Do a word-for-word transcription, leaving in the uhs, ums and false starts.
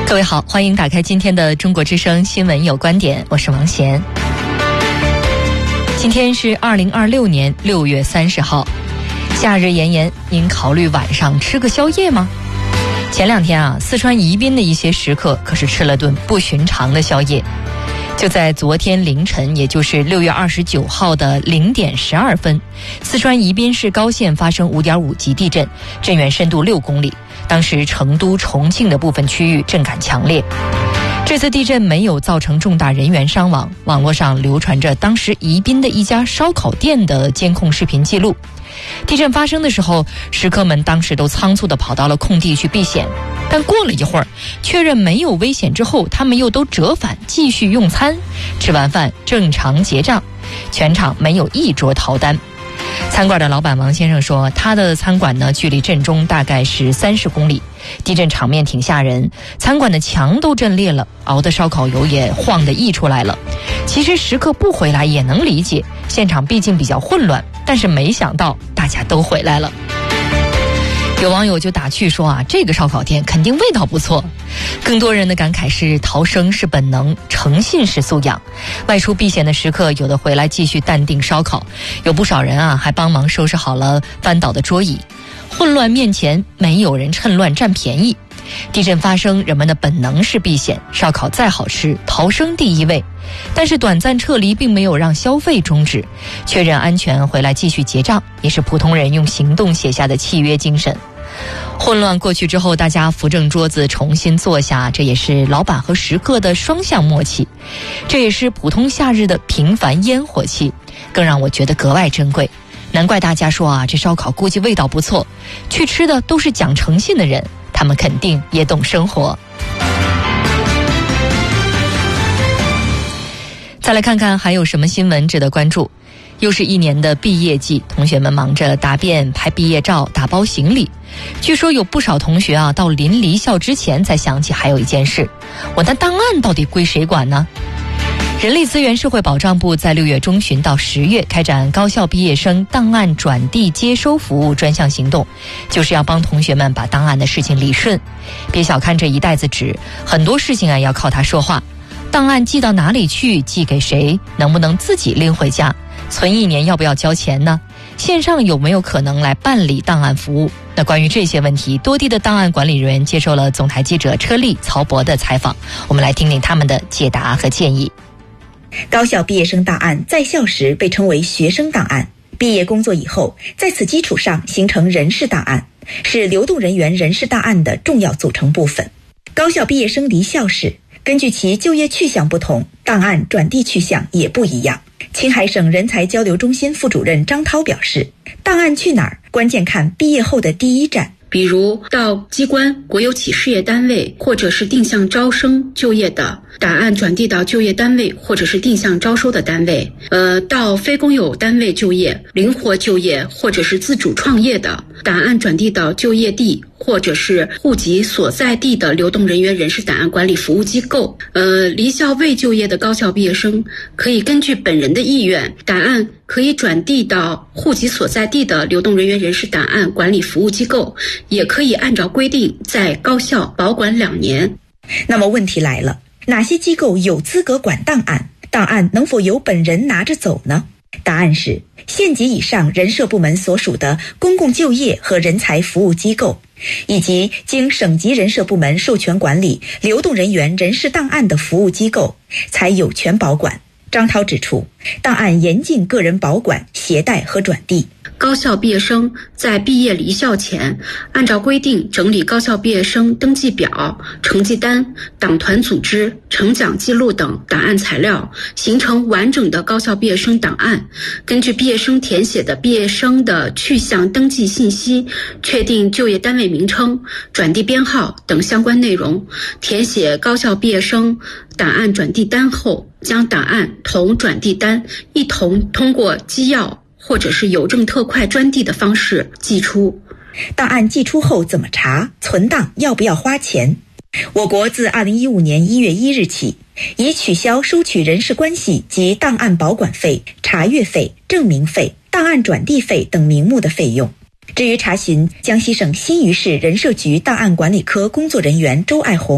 各位好，欢迎打开今天的中国之声新闻有观点，我是王贤。今天是二零二六年六月三十号，夏日炎炎，您考虑晚上吃个宵夜吗？前两天啊，四川宜宾的一些食客可是吃了顿不寻常的宵夜。就在昨天凌晨，也就是六月二十九号的零点十二分，四川宜宾市高县发生五点五级地震，震源深度六公里。当时成都、重庆的部分区域震感强烈。这次地震没有造成重大人员伤亡，网络上流传着当时宜宾的一家烧烤店的监控视频记录。地震发生的时候，食客们当时都仓促地跑到了空地去避险，但过了一会儿，确认没有危险之后，他们又都折返继续用餐。吃完饭正常结账，全场没有一桌逃单。餐馆的老板王先生说，他的餐馆呢距离震中大概是三十公里，地震场面挺吓人，餐馆的墙都震裂了，熬的烧烤油也晃得溢出来了。其实食客不回来也能理解，现场毕竟比较混乱，但是没想到大家都回来了。有网友就打趣说啊，这个烧烤店肯定味道不错。更多人的感慨是，逃生是本能，诚信是素养。外出避险的时刻，有的回来继续淡定烧烤，有不少人啊还帮忙收拾好了翻倒的桌椅。混乱面前，没有人趁乱占便宜。地震发生，人们的本能是避险，烧烤再好吃，逃生第一位。但是短暂撤离并没有让消费终止，确认安全回来继续结账，也是普通人用行动写下的契约精神。混乱过去之后，大家扶正桌子重新坐下，这也是老板和食客的双向默契，这也是普通夏日的平凡烟火气，更让我觉得格外珍贵。难怪大家说啊，这烧烤估计味道不错，去吃的都是讲诚信的人，他们肯定也懂生活。再来看看还有什么新闻值得关注。又是一年的毕业季，同学们忙着答辩、拍毕业照、打包行李。据说有不少同学啊，到临离校之前才想起还有一件事，我的档案到底归谁管呢？人力资源社会保障部在六月中旬到十月开展高校毕业生档案转递接收服务专项行动，就是要帮同学们把档案的事情理顺。别小看这一袋子纸，很多事情啊要靠它说话。档案寄到哪里去，寄给谁，能不能自己拎回家，存一年要不要交钱呢？线上有没有可能来办理档案服务？那关于这些问题，多地的档案管理人员接受了总台记者车丽、曹博的采访，我们来听听他们的解答和建议。 高校毕业生档案在校时被称为学生档案，毕业工作以后，在此基础上形成人事档案，是流动人员人事档案的重要组成部分。高校毕业生离校时，根据其就业去向不同，档案转递去向也不一样。青海省人才交流中心副主任张涛表示，档案去哪儿，关键看毕业后的第一站。 比如到机关、国有企事业单位或者是定向招生就业的，档案转递到就业单位或者是定向招收的单位；呃，到非公有单位就业、灵活就业或者是自主创业的，档案转递到就业地或者是户籍所在地的流动人员人事档案管理服务机构。呃，离校未就业的高校毕业生可以根据本人的意愿，档案可以转递到户籍所在地的流动人员人事档案管理服务机构，也可以按照规定在高校保管两年。 那么问题来了，哪些机构有资格管档案？档案能否由本人拿着走呢？答案是县级以上人社部门所属的公共就业和人才服务机构，以及经省级人社部门授权管理流动人员人事档案的服务机构，才有权保管。张涛指出，档案严禁个人保管、携带和转递。 高校毕业生在毕业离校前，按照规定整理高校毕业生登记表、成绩单、党团组织、成奖记录等档案材料，形成完整的高校毕业生档案。根据毕业生填写的毕业生的去向登记信息，确定就业单位名称、转递编号等相关内容，填写高校毕业生档案转递单后，将档案同转递单一同通过机要或者是邮政特快专递的方式寄出。 档案寄出后怎么查？存档要不要花钱？我国自二零一五年一月一日起，已取消收取人事关系及档案保管费、查阅费、证明费、档案转递费等名目的费用。至于查询江西省新余市人社局档案管理科工作人员周爱红